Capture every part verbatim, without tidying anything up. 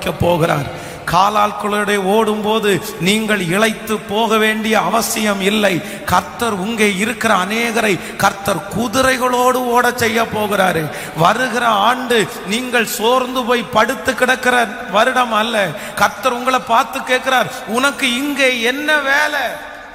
வைக்க போகிறார். காலாட்களோட ஓடும் போது நீங்கள் இளைத்து போக வேண்டிய அவசியம் இல்லை. கர்த்தர் உங்கே இருக்கிற அநேகரை கர்த்தர் குதிரைகளோடு ஓட செய்ய போகிறாரு. வருகிற ஆண்டு நீங்கள் சோர்ந்து போய் படுத்து கிடக்கிற வருடம் அல்ல. கர்த்தர் உங்களை பார்த்து கேட்கிறார், உனக்கு இங்கே என்ன வேலை?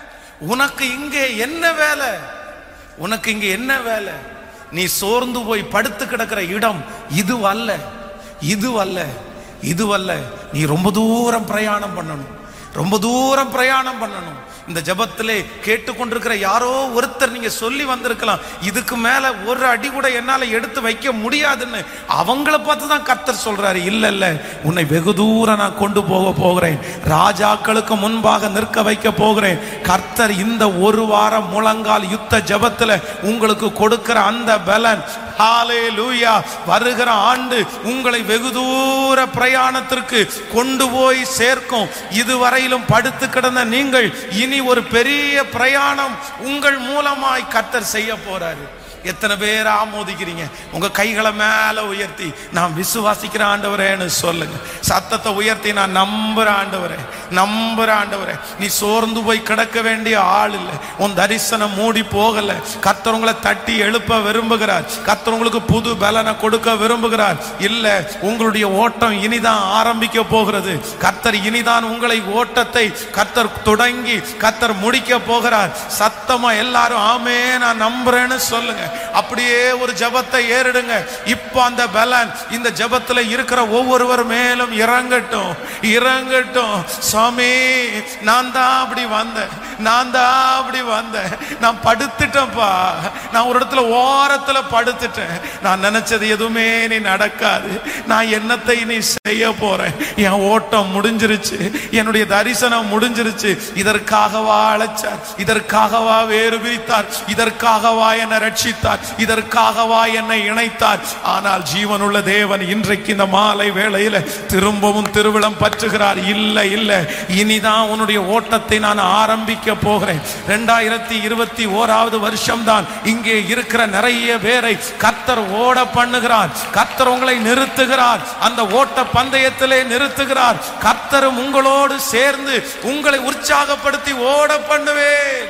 உனக்கு இங்கே என்ன வேலை? உனக்கு இங்கே என்ன வேலை? நீ சோர்ந்து போய் படுத்து கிடக்கிற இடம் இதுவல்ல, இதுவல்ல, இதுவல்ல. நீ ரொம்ப தூரம் பிரயாணம் பண்ணணும், ரொம்ப தூரம் பிரயாணம் பண்ணணும். இந்த ஜெபத்திலே கேட்டுக்கொண்டிருக்கிற யாரோ ஒருத்தர் நீங்க சொல்லி வந்திருக்கலாம், இதுக்கு மேல ஒரு அடி கூட என்னால எடுத்து வைக்க முடியாதுன்னு. அவங்கள பார்த்து தான் கர்த்தர் சொல்றாரு, இல்ல இல்ல, உன்னை வெகு தூரம் நான் கொண்டு போக போகிறேன். ராஜாக்களுக்கு முன்பாக நிற்க வைக்க போகிறேன். கர்த்தர் இந்த ஒரு வாரம் முழங்கால் யுத்த ஜெபத்துல உங்களுக்கு கொடுக்கிற அந்த பலன், ஹல்லேலூயா, வருகிற ஆண்டு உங்களை வெகு தூர பிரயாணத்திற்கு கொண்டு போய் சேர்க்கும். இதுவரையிலும் படுத்து கிடந்த நீங்கள் இனி ஒரு பெரிய பிரயாணம் உங்கள் மூலமாய் கர்த்தர் செய்ய போறாரு. எத்தனை பேர் ஆமோதிக்கிறீங்க? உங்க கைகளை மேல உயர்த்தி நான் விசுவாசிக்கிற ஆண்டவரேன்னு சொல்லுங்க. சத்தத்தை உயர்த்தி நான் நம்புற ஆண்டவரே, நம்புற ஆண்டவரே. நீ சோர்ந்து போய் கிடக்க வேண்டிய ஆள் இல்லை. உன் தரிசனம் மூடி போகல. கர்த்தர் உங்களை தட்டி எழுப்ப விரும்புகிறார். கர்த்தர் உங்களுக்கு புது பலனை கொடுக்க விரும்புகிறார். இல்ல, உங்களுடைய ஓட்டம் இனிதான் ஆரம்பிக்க போகிறது. கர்த்தர் இனிதான் உங்களை ஓட்டத்தை கர்த்தர் தொடங்கி கர்த்தர் முடிக்க போகிறார். சத்தமா எல்லாரும் ஆமே நான் நம்புறேன்னு சொல்லுங்க. அப்படியே ஒரு ஜெபத்தை ஏறிடுங்க. இப்ப அந்த பலன் இந்த ஜெபத்துல இருக்கிற ஒவ்வொருவர் மேலும் இறங்கட்டும், இறங்கட்டும். சாமி, நான் தான் அப்படி வந்தேன், நான் தான் அப்படி வந்தேன். நான் படுத்துட்டேன்ப்பா, நான் ஒரு இடத்துல ஓரத்துல படுத்துட்டேன். நான் நினைச்சது எதுவுமே நீ நடக்காது. நான் என்னத்தை நீ செய்ய போறேன்? என் ஓட்டம் முடிஞ்சிருச்சு, என்னுடைய தரிசனம் முடிஞ்சிருச்சு. இதற்காகவா அழைச்சார்? இதற்காகவா வேறு பிரித்தார்? இதற்காகவா என்னை ரட்சித்தார்? இதற்காகவா என்னை இணைத்தார்? ஆனால் ஜீவனுள்ள தேவன் இன்றைக்கு இந்த மாலை வேளையில திரும்பவும் திருவிழம் பற்றுகிறார். இல்ல இல்ல, இனிதான் உன்னுடைய ஓட்டத்தை நான் ஆரம்பிக்க போகிறேன். இரண்டாயிரத்தி இருபத்தி ஓராவது வருஷம் தான் இங்கே இருக்கிற நிறைய பேரை கர்த்தர் ஓட பண்ணுகிறார். கர்த்தர் உங்களை நிறுத்துகிறார், அந்த ஓட்ட பந்தயத்திலே நிறுத்துகிறார். கர்த்தரும் உங்களோடு சேர்ந்து உங்களை உற்சாகப்படுத்தி ஓட பண்ணுவேன்.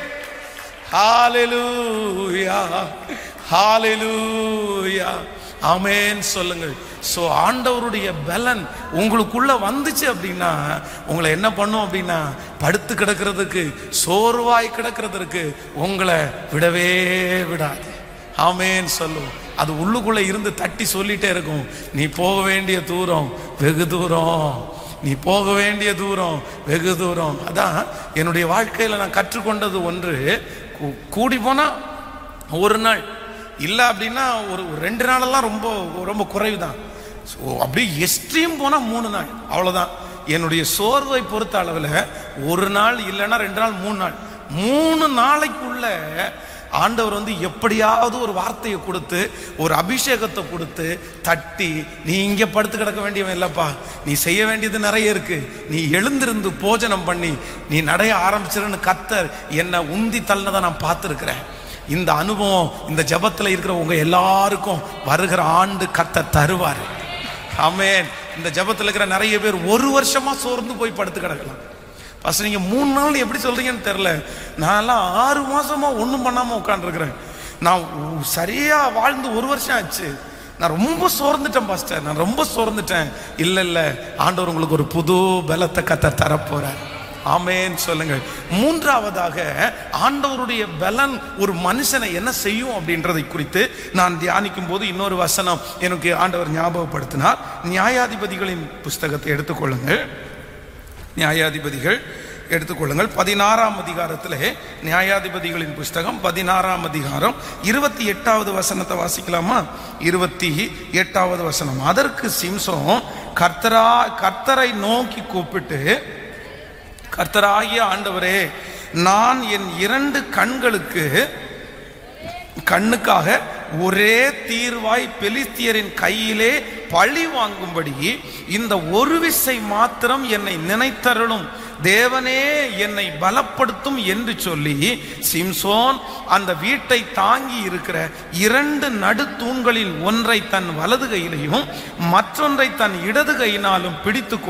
ஹல்லேலூயா, ஹல்லேலூயா, ஆமென் சொல்லுங்கள். சோ ஆண்டவருடைய பலன் உங்களுக்குள்ள வந்துச்சு அப்படின்னா உங்களை என்ன பண்ணும் அப்படின்னா, படுத்து கிடக்கிறதுக்கு, சோர்வாய் கிடக்கிறதுக்கு உங்களை விடவே விடாது. ஆமென் சொல்லுவோம். அது உள்ளுக்குள்ள இருந்து தட்டி சொல்லிட்டே இருக்கும், நீ போக வேண்டிய தூரம் வெகு தூரம், நீ போக வேண்டிய தூரம் வெகு தூரம். அதான் என்னுடைய வாழ்க்கையில நான் கற்றுக்கொண்டது ஒன்று, கூடி போனா ஒரு நாள் இல்லை அப்படின்னா ஒரு ரெண்டு நாளெல்லாம் ரொம்ப ரொம்ப குறைவு தான். ஸோ அப்படியே எக்ஸ்ட்ரீம் போனால் மூணு நாள், அவ்வளோதான். என்னுடைய சோர்வை பொறுத்த அளவில் ஒரு நாள் இல்லைன்னா ரெண்டு நாள், மூணு நாள், மூணு நாளைக்குள்ள ஆண்டவர் வந்து எப்படியாவது ஒரு வார்த்தையை கொடுத்து, ஒரு அபிஷேகத்தை கொடுத்து தட்டி, நீ இங்கே படுத்து கிடக்க வேண்டியவன் இல்லப்பா, நீ செய்ய வேண்டியது நிறைய இருக்கு, நீ எழுந்திருந்து போஜனம் பண்ணி நீ நடைய ஆரம்பிச்சிருன்னு கர்த்தர் என்னை உந்தி தள்ளதை நான் பார்த்துருக்கிறேன். இந்த அனுபவம் இந்த ஜெபத்தில் இருக்கிற உங்க எல்லாருக்கும் வருகிற ஆண்டு கர்த்தர் தருவார். ஆமென். இந்த ஜெபத்தில் இருக்கிற நிறைய பேர் ஒரு வருஷமா சோர்ந்து போய் படுத்து கிடக்கலாம். ஃபர்ஸ்ட் நீங்க மூணு நாள் எப்படி சொல்றீங்கன்னு தெரியல. நான்லாம் ஆறு மாசமா ஒன்றும் பண்ணாம உட்காந்துருக்கிறேன். நான் சரியா வாழ்ந்து ஒரு வருஷம் ஆச்சு. நான் ரொம்ப சோர்ந்துட்டேன் பாஸ்டர், நான் ரொம்ப சோர்ந்துட்டேன். இல்லை இல்லை, ஆண்டவர் உங்களுக்கு ஒரு புது பலத்தை கர்த்தர் தரப்போறார். ஆமென் சொல்லுங்கள். மூன்றாவதாக ஆண்டவருடைய பலன் ஒரு மனுஷனை என்ன செய்யும் அப்படின்றதை குறித்து நான் தியானிக்கும் போது இன்னொரு வசனம் எனக்கு ஆண்டவர் ஞாபகப்படுத்தினார். நியாயாதிபதிகளின் புஸ்தகத்தை எடுத்துக்கொள்ளுங்கள். நியாயாதிபதிகள் எடுத்துக்கொள்ளுங்கள். பதினாறாம் அதிகாரத்திலே நியாயாதிபதிகளின் புஸ்தகம் பதினாறாம் அதிகாரம் இருபத்தி எட்டாவது வசனத்தை வாசிக்கலாமா? இருபத்தி எட்டாவது வசனம். அதற்கு சிம்சோன் கர்த்தரா கர்த்தரை நோக்கி கூப்பிட்டு, கர்த்தராகிய ஆண்டவரே, நான் என் இரண்டு கண்களுக்கு கண்ணுக்காக ஒரே தீர்வாய் பெலிஸ்தியரின் கையிலே பழி வாங்கும்படி இந்த ஒரு விசை மாத்திரம் என்னை நினைத்தருளும், தேவனே என்னை பலப்படுத்தும் என்று சொல்லி சிம்சோன் அந்த வீட்டை தாங்கி இருக்கிற இரண்டு நடு தூண்களில் ஒன்றை தன் வலது கையிலையும் மற்றொன்றை தன் இடது கையினாலும் பிடித்து